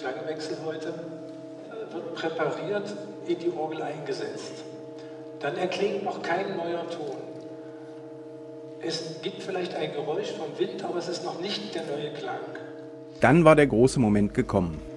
Klangwechsel heute, wird präpariert in die Orgel eingesetzt. Dann erklingt noch kein neuer Ton. Es gibt vielleicht ein Geräusch vom Wind, aber es ist noch nicht der neue Klang. Dann war der große Moment gekommen.